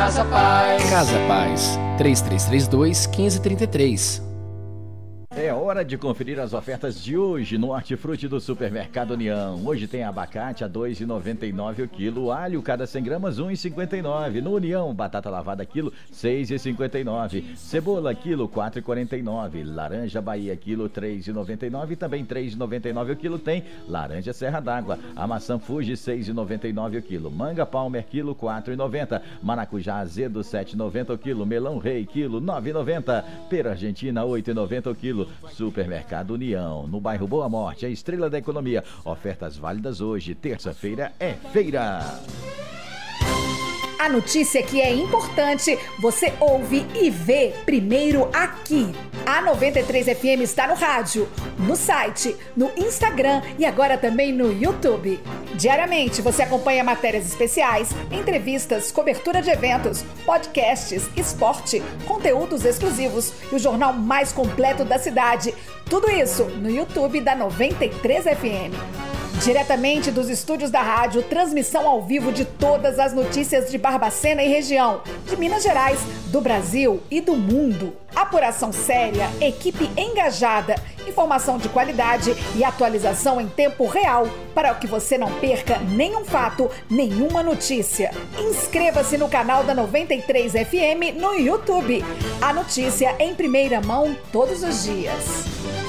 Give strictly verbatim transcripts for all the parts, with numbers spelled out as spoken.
Casa Paz. Casa Paz, três três três dois, um cinco três três. É hora de conferir as ofertas de hoje no Hortifruti do Supermercado União. Hoje tem abacate a dois reais e noventa e nove centavos o quilo, alho cada cem gramas um real e cinquenta e nove centavos. No União, batata lavada quilo seis reais e cinquenta e nove centavos. Cebola quilo quatro reais e quarenta e nove centavos. Laranja Bahia quilo três reais e noventa e nove centavos. E também três reais e noventa e nove centavos o quilo tem laranja Serra d'Água. A maçã Fuji seis reais e noventa e nove centavos o quilo. Manga Palmer quilo quatro reais e noventa centavos. Maracujá azedo sete reais e noventa centavos o quilo. Melão Rei quilo nove reais e noventa centavos. Pera Argentina oito reais e noventa centavos o quilo. Supermercado União, no bairro Boa Morte, a estrela da economia. Ofertas válidas hoje, terça-feira é feira. A notícia que é importante, você ouve e vê primeiro aqui. A noventa e três F M está no rádio, no site, no Instagram e agora também no YouTube. Diariamente você acompanha matérias especiais, entrevistas, cobertura de eventos, podcasts, esporte, conteúdos exclusivos e o jornal mais completo da cidade. Tudo isso no YouTube da noventa e três F M. Diretamente dos estúdios da rádio, transmissão ao vivo de todas as notícias de Barbacena e região, de Minas Gerais, do Brasil e do mundo. Apuração séria, equipe engajada, informação de qualidade e atualização em tempo real para que você não perca nenhum fato, nenhuma notícia. Inscreva-se no canal da noventa e três F M no YouTube. A notícia em primeira mão todos os dias.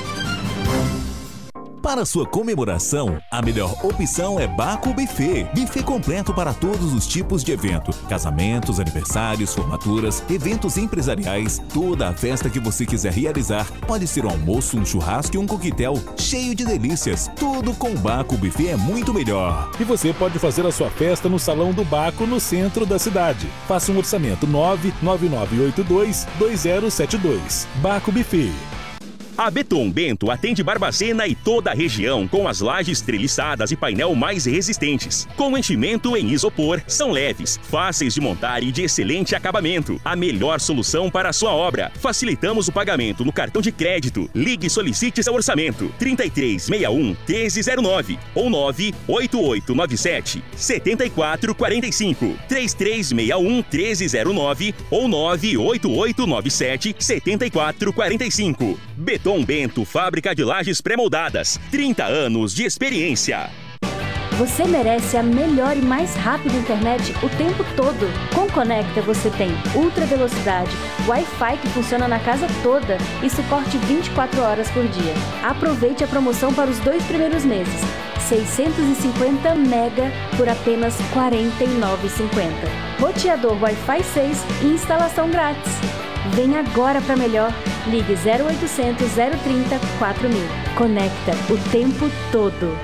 Para sua comemoração, a melhor opção é Baco Buffet. Buffet completo para todos os tipos de evento. Casamentos, aniversários, formaturas, eventos empresariais, toda a festa que você quiser realizar. Pode ser um almoço, um churrasco e um coquetel cheio de delícias. Tudo com Baco Buffet é muito melhor. E você pode fazer a sua festa no Salão do Baco, no centro da cidade. Faça um orçamento nove nove nove oito dois dois zero sete dois. Baco Buffet. A Beton Bento atende Barbacena e toda a região com as lajes treliçadas e painel mais resistentes. Com enchimento em isopor, são leves, fáceis de montar e de excelente acabamento. A melhor solução para a sua obra. Facilitamos o pagamento no cartão de crédito. Ligue e solicite seu orçamento. trinta e três sessenta e um, treze zero nove ou nove oito oito nove sete, sete quatro quatro cinco. três três seis um, treze zero nove ou nove oito oito nove sete, sete quatro quatro cinco. Beton Bento, fábrica de lajes pré-moldadas. trinta anos de experiência. Você merece a melhor e mais rápida internet o tempo todo. Com Conecta você tem ultra velocidade, Wi-Fi que funciona na casa toda e suporte vinte e quatro horas por dia. Aproveite a promoção para os dois primeiros meses. seiscentos e cinquenta mega por apenas quarenta e nove reais e cinquenta centavos. Roteador Wi-Fi seis e instalação grátis. Vem agora para melhor. Ligue zero oitocentos, zero trinta, quatro mil. Conecta o tempo todo.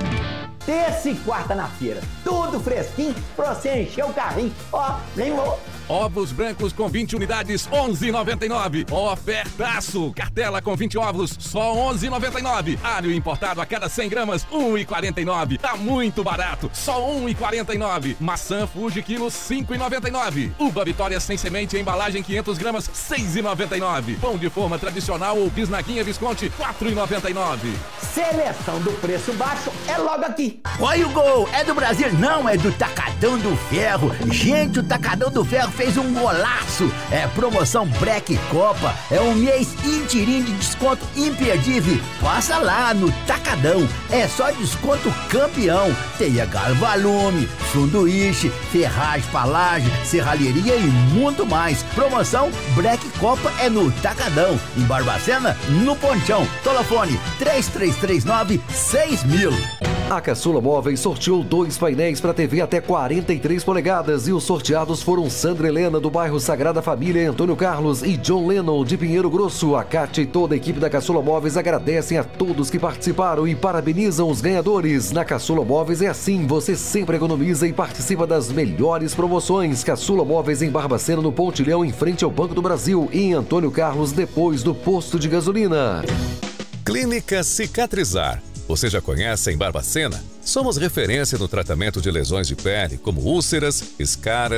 Terça e quarta na feira. Tudo fresquinho pra você encher o carrinho. Ó, vem louco. Ovos brancos com vinte unidades, onze reais e noventa e nove centavos. Ofertaço! Cartela com vinte ovos, só onze reais e noventa e nove centavos. Alho importado a cada cem gramas, um real e quarenta e nove centavos. Tá muito barato, só um real e quarenta e nove centavos. Maçã Fuji quilo, cinco reais e noventa e nove centavos. Uva Vitória sem semente, embalagem quinhentas gramas, seis reais e noventa e nove centavos. Pão de forma tradicional ou bisnaguinha Visconti, quatro reais e noventa e nove centavos. Seleção do preço baixo é logo aqui. Olha o gol, é do Brasil, não, é do Tacadão do Ferro. Gente, o Tacadão do Ferro fez um golaço. É promoção Black Copa, é um mês inteirinho de desconto imperdível. Passa lá no Tacadão, é só desconto campeão. Tem galo-valume, sanduíche, ferragem, palagem, serralheria e muito mais. Promoção Black Copa é no Tacadão, em Barbacena, no Ponchão. Telefone três três três nove, seis mil. A Caçula Móveis sorteou dois painéis para T V até quarenta e três polegadas e os sorteados foram Sandra Helena, do bairro Sagrada Família, Antônio Carlos, e John Lennon, de Pinheiro Grosso. A Cátia e toda a equipe da Caçula Móveis agradecem a todos que participaram e parabenizam os ganhadores. Na Caçula Móveis é assim, você sempre economiza e participa das melhores promoções. Caçula Móveis em Barbacena, no Pontilhão, em frente ao Banco do Brasil, e em Antônio Carlos, depois do posto de gasolina. Clínica Cicatrizar. Você já conhece em Barbacena? Somos referência no tratamento de lesões de pele, como úlceras, escaras,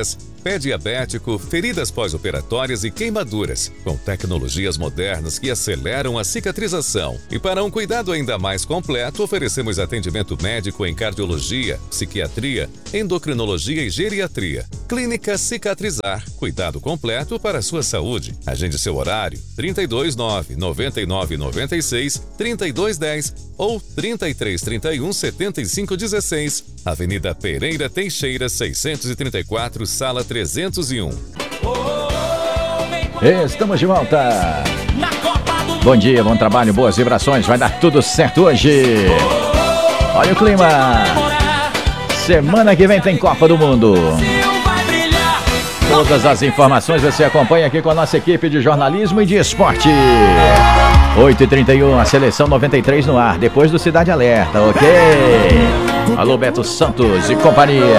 pé diabético, feridas pós-operatórias e queimaduras, com tecnologias modernas que aceleram a cicatrização. E para um cuidado ainda mais completo, oferecemos atendimento médico em cardiologia, psiquiatria, endocrinologia e geriatria. Clínica Cicatrizar, cuidado completo para a sua saúde. Agende seu horário trinta e dois, nove, noventa e nove, noventa e seis, trinta e dois, dez ou trinta e três, trinta e um, setenta e cinco, dezesseis. Avenida Pereira Teixeira, seiscentos e trinta e quatro, sala trezentos e um. Estamos de volta. Bom dia, bom trabalho, boas vibrações. Vai dar tudo certo hoje. Olha o clima. Semana que vem tem Copa do Mundo. Todas as informações você acompanha aqui com a nossa equipe de jornalismo e de esporte. oito e trinta e um, a Seleção noventa e três no ar, depois do Cidade Alerta, ok? Alô, Beto Santos e companhia.